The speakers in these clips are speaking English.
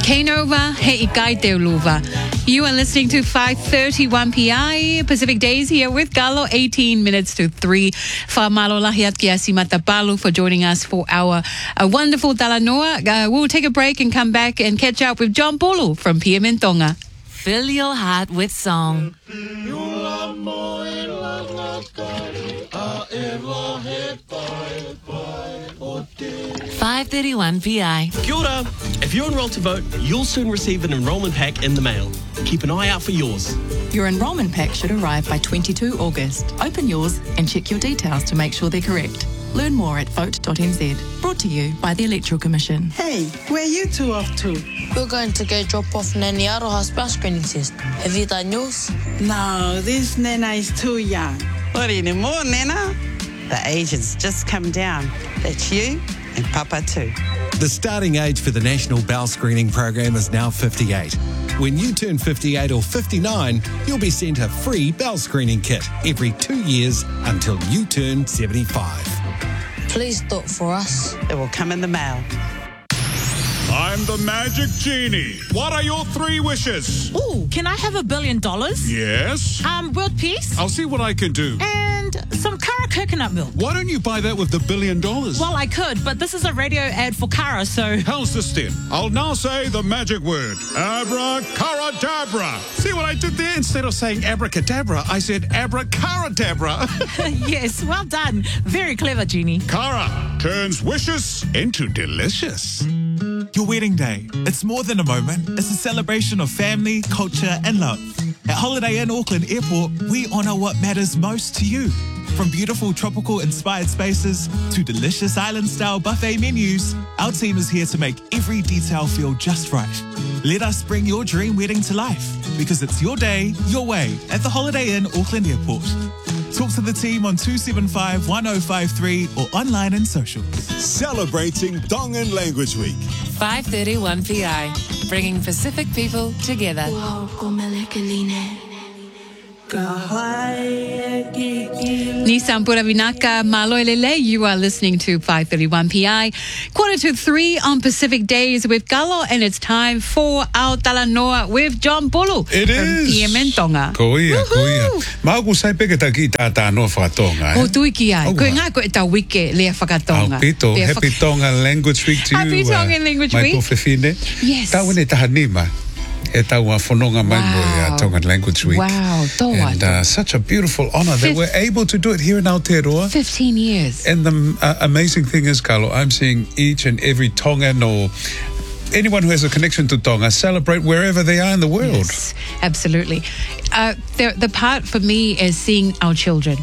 Kainova he ikai te uluva. You are listening to 5:31 PI Pacific Days here with Galo, 18 minutes to 3. Whamalo lahiat ki asi matapalu for joining us for our wonderful Talanoa. We'll take a break and come back and catch up with John Polo from PM in Tonga. Fill your heart with song. 5:31 PI. Kia ora. If you're enrolled to vote, you'll soon receive an enrolment pack in the mail. Keep an eye out for yours. Your enrolment pack should arrive by 22 August. Open yours and check your details to make sure they're correct. Learn more at vote.nz. Brought to you by the Electoral Commission. Hey, where are you two off to? We're going to go drop off Nanny Aroha's bus screening test. Have you done yours? No, this Nana is too young. What anymore, Nana? The age has just come down. That's you and Papa too. The starting age for the National Bowel Screening Program is now 58. When you turn 58 or 59, you'll be sent a free bowel screening kit every 2 years until you turn 75. Please do it for us. It will come in the mail. I'm the Magic Genie. What are your 3 wishes? Ooh, can I have $1 billion? Yes. World peace? I'll see what I can do. And some Kara coconut milk. Why don't you buy that with the $1 billion? Well, I could, but this is a radio ad for Kara, so... How's this then? I'll now say the magic word. Abracadabra. See what I did there? Instead of saying abracadabra, I said abracadabra. Yes, well done. Very clever, Genie. Kara turns wishes into delicious. Your wedding day. It's more than a moment. It's a celebration of family, culture, and love. At Holiday Inn Auckland Airport, we honour what matters most to you. From beautiful tropical-inspired spaces to delicious island-style buffet menus, our team is here to make every detail feel just right. Let us bring your dream wedding to life, because it's your day, your way, at the Holiday Inn Auckland Airport. Talk to the team on 275 1053 or online and social. Celebrating Tongan Language Week. 5:31 PI. Bringing Pacific people together. Nissan Puravinaka Maloelele. You are listening to 5:31 PI. 2:45 on Pacific Days with Galo, and it's time for our Talanoa with John Polo. It is. PM in Tonga. Koia. Mau ku sai peke taki tata no whakatonga. O tui ki ai. Koe ngā koe tau wike lea whakatonga. Pito, Happy Tonga Language Week to you. Happy Tonga Language Week. Mai pofefine. Yes. Tau ene taha nima. E tau whanonga mai mo Tongan Language Week. Wow, and such a beautiful honour that we're able to do it here in Aotearoa. 15 years. And the amazing thing is, Carlo, I'm seeing each and every Tongan or anyone who has a connection to Tonga celebrate wherever they are in the world. Yes, absolutely. The part for me is seeing our children.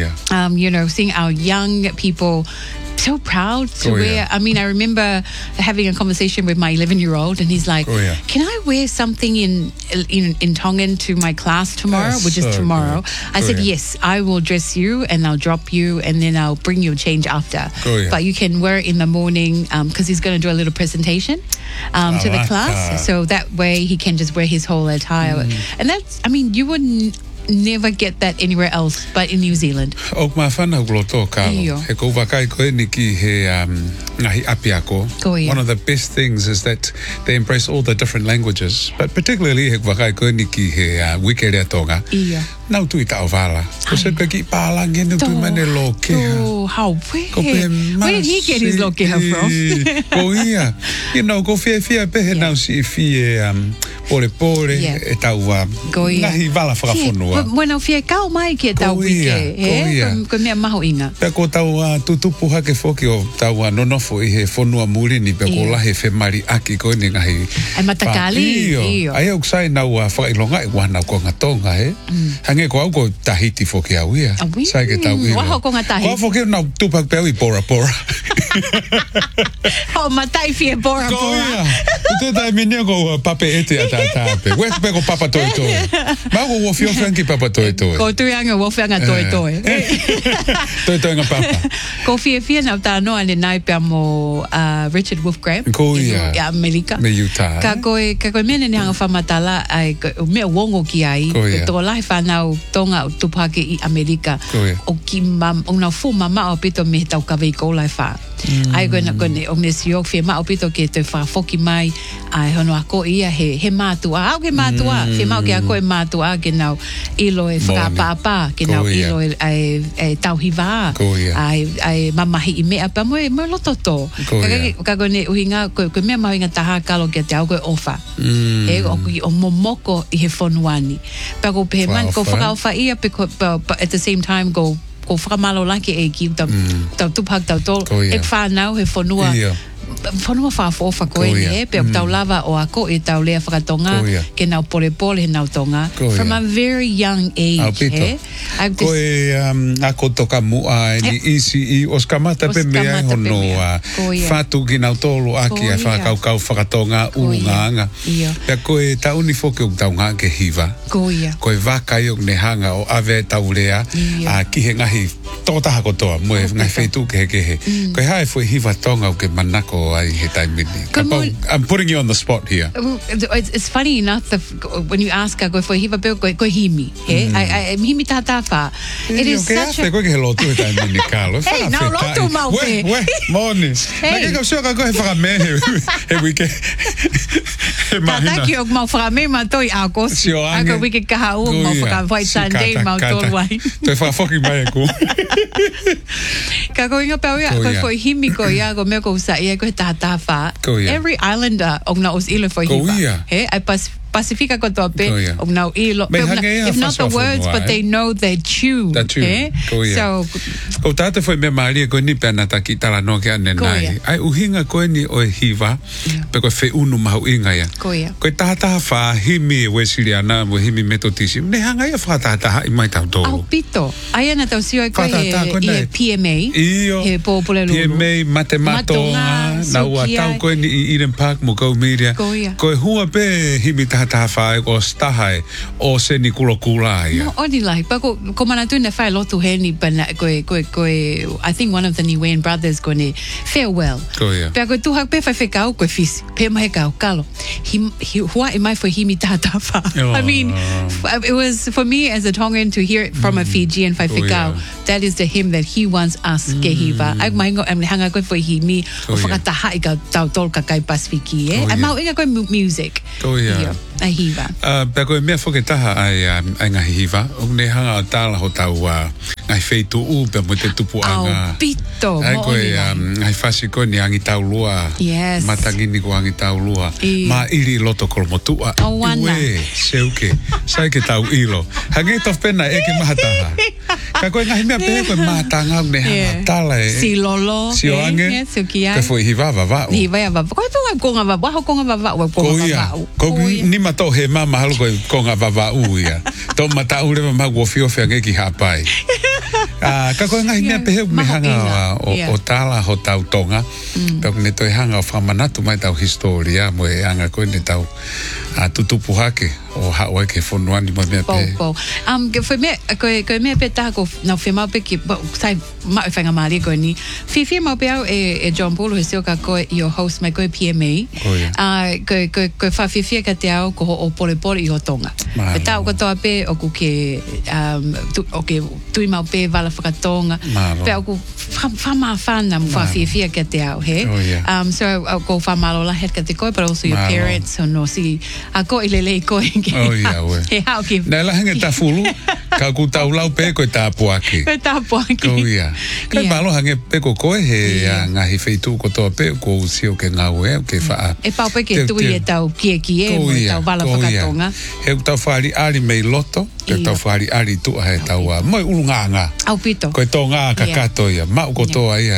Seeing our young people so proud to wear. I mean, I remember having a conversation with my 11-year-old, and he's like, "Can I wear something in Tongan to my class tomorrow?" Which is tomorrow. I said, "Yes, I will dress you, and I'll drop you, and then I'll bring you a change after. But you can wear it in the morning because he's going to do a little presentation to the class, so that way he can just wear his whole attire." And that's, I mean, you wouldn't never get that anywhere else but in New Zealand. O ma whana uloto, Carlo. He ko wakai koe niki he ngahi apiako. One of the best things is that they embrace all the different languages, but particularly he wakai koe niki he wike rea tonga. Nau tui tau wala. Ko se ka ki pāla ngene tui mane lo keha. How where did he get his lo keha from? Ko ia. Ko fia pehe nau si fie pore e tau ngahi wala whakafonua. Bueno, fie kau mai ki tau wike. Ko mea maho inga. Pea ko tau tutupu hake foki o tau nonofo I he whonua muri ni pea ko lahe whemari aki koe ni ngahi. Ai matakali. Ai au ksai nau whakailonga I wana ko ngā tonga he. Hange ko au ko tahiti foki au ia. Sai ke tau ia. Waho ko ngā tahiti. Ko foki nau tupak peo I Bora Bora. Ho matai fie Bora Bora. Ko ia. Te tai minia ko pape ete a tātāpe. Wek pe ko papa toi toi. Mau ko wofiofiangi papa toi toi. Ko tuianga wofianga toi toi. Toi toi ngā papa. Ko fie nau tānoa ne nai pia mo Richard Wolf Graham. Ko ia. I Amerika. Me Utah. Ka koe mene ne hanga whamatala ai mea wongo ki ai. Tō lai whanau tonga o tupake I Amerika. O ki o nau fu mama o pito me tau kawei ko lai wha. Ai gona o nesio fe ma opito ke te whafoki mai ai hono ako ia he mātua. Au ke mātua. Fe mau ke ako e mātua ke nau ilo e whakapapa, ke nau ilo e tauhiwa. Ai mamahi I mea pa mo loto to. Ka gone uhinga ko mea mahinga taha kalo ke te au ko ofa. E o momoko I he whonuani. Pa ko pe man ko whakaofa ia pe at the same time ko whakamalo laki e ki tau tupak tau tol. E whanau he whanua. Whanua whafofa koe ne, pe tau lava o ako e tau lea whakatonga, ke nau pole he nau tonga. From a very young age. Koe ako toka mua ni isi os kamata pe mea honoa. Whatu ki nau tolu aki a whakaukau whakatonga urunganga. Pea koe tau ni foke o tau ngā ke hiva. Koe wakai o ne hanga o ave tau lea ki he ngahi totaha kotoa, moe ngai whaitu ke he. Koe hae fwe hiva tonga o ke manako I'm putting you on the spot here. It's funny enough when you ask go for hiva go himi. I himi tatafa. It is such a Hey, now loto maupe. Morning. Na ke so go fa me he week. Thank you mau fra me ma toi agos. Ako week ka o mau fa vai Sunday mau tol wai. Toi fa fucking mai ko. Ka go inga pa go for himi ko ya go me ko sa ia go tatafa. Every islander ogna os ilo for hiva. Hey, I Pacifica ko tope ogna ilo. If not the words, but they know their tune. So o tata foi me maria ko ni pena ta ki tala no ke ane nai. Ai uhinga ko ni o hiva pe ko fe unu mau inga ya. Ko tata fa himi we siriana mo himi metotisi. Ne hanga ya fa tata I mai tau do. Au pito. Ai ana tau sio ko he PMA. He popole lu. PMA matematonga na ua tau ko ni Eden Park mo ko media. Ko hua pe himi tata fa ko stahai o se ni kulo kula ya. No oni lai pa ko mana tu na fa lotu he ni bana ko I think one of the Niwen brothers going to farewell. Pe ko tu hak pe fa kau ko fis. Pe mai kau kalo. Hua e mai for himi tatafa. I mean, it was for me as a Tongan to hear it from a Fijian fa kau. That is the hymn that he wants us ke hiva. Ai mai ngo am hanga ko for himi o whakataha I ka tau tol ka kai Pasifiki ai mau inga ko music. Ai hiva. Pe ko me whakataha ai ngahi hiva. O ne hanga tala ho tau ngai feitu u pe mo te tupu anga. Pito. Ai koe ngai whasi koe ni angi tau lua. Yes. Matangini ko angi tau lua. Ma iri loto kolomotua. O wana. Ue, seuke. Sai ke tau ilo. Hange tof pena eke mahataha. Ka koe ngahi mea pehe koe matanga ne hanga tala e. Si lolo. Si o ange. Ka foi hiva vavau. Hiva ya vavau. Koe pua konga vavau. Waho konga vavau. Ko ni mato he mama halu koe konga vavau ia. To mata ure ma gofiofi ange ki hapai. Ka koe ngahi mea pehe me hanga o tala ho tau tonga. Pea ne toi hanga o whamanatu mai tau historia mo e anga koe ne tau tutupu hake o hawa ke whonuani mo mea pehe. Foi me koe mea pe taha ko nau whemau pe ki sai mai whanga maari koe ni. Whiwhi mau pe au e John Paul he seo ka koe I o host mai koe PMA. Koe whawhiwhia ka te au ko o pole I o tonga. Pe tau katoa pe o ku ke tui mau pe wala whakatonga. Pe au ku whama whana mu whawhiwhia ka te au he. So ko whamalo la het ka te koe, but also your parents no si a koe lele koe he hao ki. Nai la henge ta fulu. Ka ku tau lau pe koe tā puaki. Koe tā puaki. Ko ia. Kai malo hange pe ko koe he ngahi whaitu ko toa pe ko sio ke ngau e ke wha. E pau pe ke tui e tau kie mo tau wala whakatonga. He tau whaari ari mei loto. Ke tau whaari ari tua he tau moi urunganga. Au pito. Koe tō ngā kakato ia. Mau ko toa ia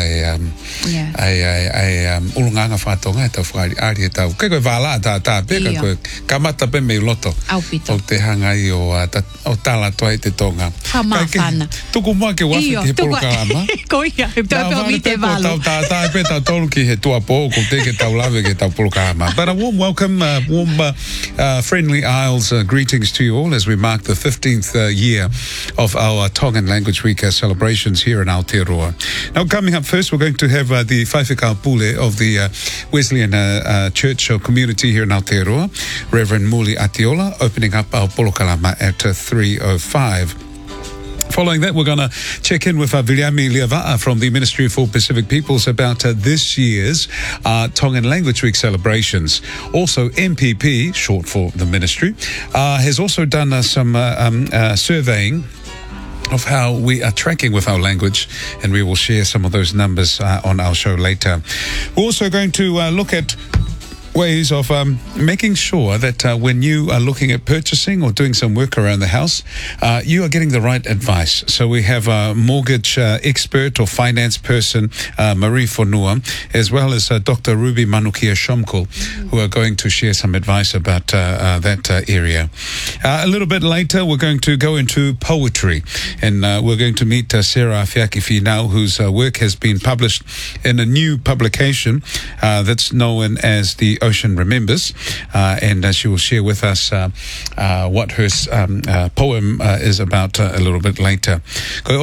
e urunganga whatonga he tau whaari ari he tau. Kei koe wala tā pe ka koe kamata pe mei loto. Au pito. O te hanga I o tala toa I te tonga. Whamawhana. Tuku mua ke wafi ki he polokalama. Ko ia. He tau pe o mi te walo. Tā pe tau tolu ki he tua po ko te ke tau lawe ke tau polokalama. But a warm welcome, warm friendly Isles greetings to you all as we mark the 15th year of our Tongan Language Week celebrations here in Aotearoa. Now coming up first we're going to have the Whaiwhikau Pule of the Wesleyan Church community here in Aotearoa, Reverend Muli Atiola, opening up our polokalama at 3:05. Following that, we're going to check in with Viliami Liava'a from the Ministry for Pacific Peoples about this year's Tongan Language Week celebrations. Also, MPP, short for the ministry, has also done some surveying of how we are tracking with our language, and we will share some of those numbers on our show later. We're also going to look at ways of making sure that when you are looking at purchasing or doing some work around the house, you are getting the right advice. So we have a mortgage expert or finance person, Marie Fonua, as well as Dr. Ruby Manukia Shomkul, who are going to share some advice about that area. A little bit later, we're going to go into poetry, and we're going to meet Sarah Afiaki Finau, whose work has been published in a new publication that's known as the Ocean Remembers, and she will share with us what her poem is about a little bit later. We're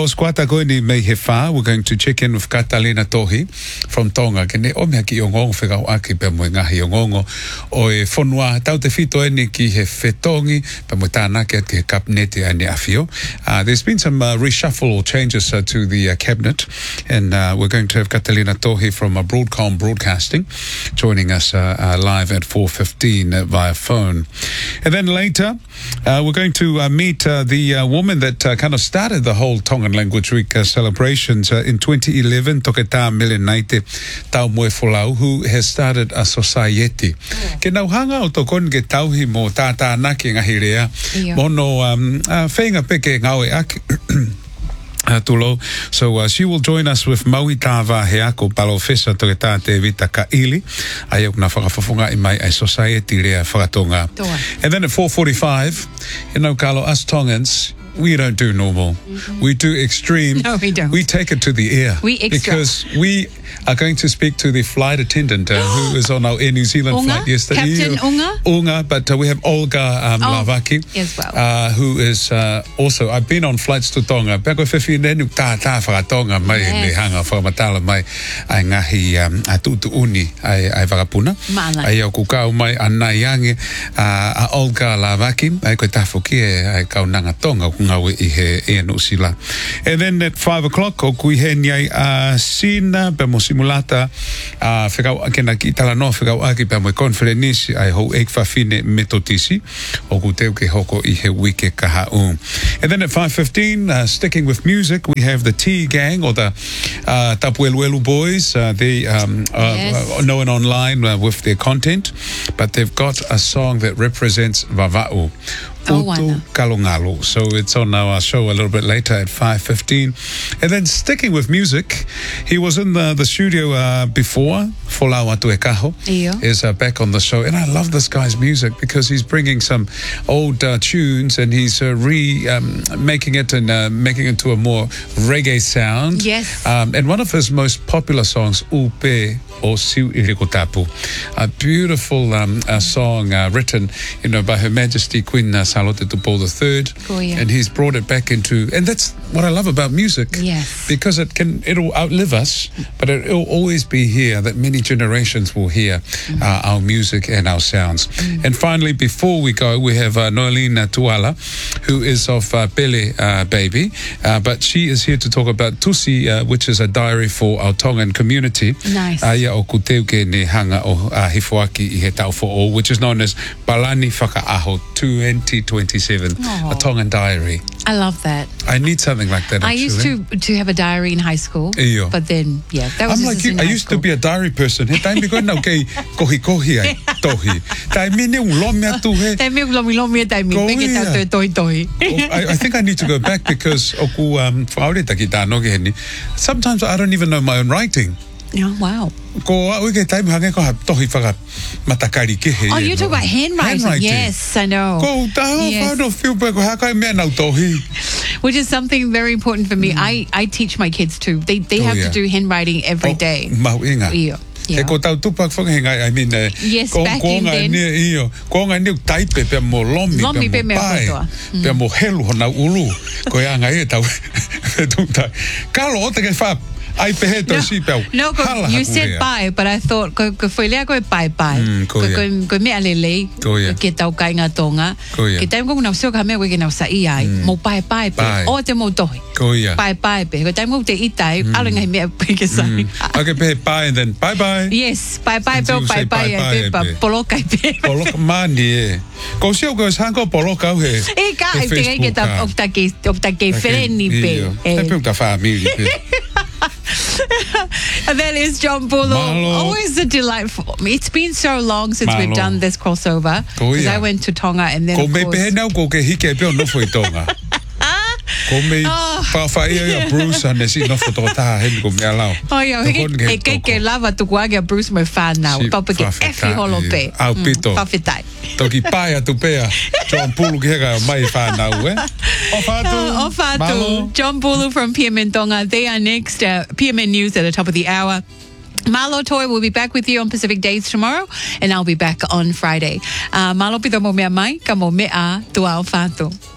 going to check in with Catalina Tohi from Tonga. Kene o mea ki o ngongo whekau aki pe mo ngahi o ngongo o e whonua tau te whito ene ki he whetongi pe mo tānake at ki he kabinete ane awhio. There's been some reshuffle or changes to the cabinet, and we're going to have Catalina Tohi from Broadcom Broadcasting joining us live at 4:15 via phone. And then later, we're going to meet the woman that kind of started the whole Tongan Language Week celebrations in 2011, Toketa Melenaite Tau Moe Folau, who has started a society. Ke nauhanga o tokon ke tauhi mo tātā naki ngahirea, mono whenga peke ngawe aki. Tulo. So she will join us with Maui Tava Heako Palofesa Toketa Te Vita Kaili. Ayok na whakafafunga I mai ai society rea whakatonga. And then at 4:45, you know, Carlo, us Tongans, we don't do normal. We do extreme. No, we don't. We take it to the air. We extra. Because we are going to speak to the flight attendant who is on our Air New Zealand flight yesterday. Captain Unga? Unga, but we have Olga Lavaki, as well. Who is also, I've been on flights to Tonga. Peko whiwhi nenu tā whakatonga mai me hanga whakamatala mai ai ngahi atutu uni ai whakapuna. Ai au kukau mai anai ange a Olga Lavaki, ai koe tāwhuki ai kaunanga Tonga kungawe I he Air New Zealand. And then at 5 o'clock, o kui he niai sina pe mo simulata whekau akena ki talanoa whekau aki pe mo konferenisi ai hou eik whawhine metotisi o ku teo ke hoko I he wike kaha un. And then at 5:15, sticking with music, we have the T Gang or the Tapueluelu Boys. They are known online with their content, but they've got a song that represents Vava'u. Utu Kalongalo. So it's on our show a little bit later at 5:15. And then sticking with music, he was in the studio before. Folau Atu e Kaho is back on the show. And I love this guy's music because he's bringing some old tunes and he's making it and making it to a more reggae sound. Yes. And one of his most popular songs, Upe o Siu Irikotapu, a beautiful song written, you know, by Her Majesty Queen Salote Paul III, and he's brought it back into, and that's what I love about music, because it'll outlive us, but it'll always be here that many generations will hear our music and our sounds. And finally, before we go, we have Noeline Tuala, who is of Pele Baby, but she is here to talk about Tusi, which is a diary for our Tongan community. Nice. O kuteuke ne hanga o hifuaki I he taufo'o, which is known as Palani Whakaaho 2027, a Tongan diary. I love that. I need something like that, actually. I used to have a diary in high school, but then, that was I'm like you. I used to be a diary person. He taimi koe nau kei kohi ai tohi. Taimi ne ulomi atu he. Taimi ulomi taimi peke tau tohi. I think I need to go back because oku whaureta ki tāno ke heni. Sometimes I don't even know my own writing. Oh, wow. Oh, you talk about handwriting. Yes, I know. Which is something very important for me. I teach my kids too. They have to do handwriting every day. Yes, back in then. Ai pehe to si pau. No, you said bye, but I thought ko foi lea ko bye. Ko me alele. Ke tau kai ngā tonga. Ke taim ko nau sio ka mea ke nau sa ai. Mo bye pe. O te mo tohi. Bye pe. Ko taim ko te itai. Ala ngai mea pe ke sa. Okay, pehe bye and then bye. Yes, bye pe bye. Polokai pe. Poloka mani. Ko sio ko sanko poloka he. E ka te ngai ke ta okta ke freni pe. Te pe ta family pe. And that is John Bulo. Always a delight for me. It's been so long since we've done this crossover. Because I went to Tonga and then of course... Ko me whawhai Bruce ane si no whatotaha hemi ko mea lao. Ke lava tuku age a Bruce mo whanau. Papa ke efi holo pe. Au pito. Whawhetai. Toki pai atu pea. John Bulu ki heka mai whanau O whatu. John Bulu from PMN Tonga. They are next. PMN News at the top of the hour. Malo Toy will be back with you on Pacific Days tomorrow, and I'll be back on Friday. Malo pito mo mea mai, ka mo mea tua o whatu.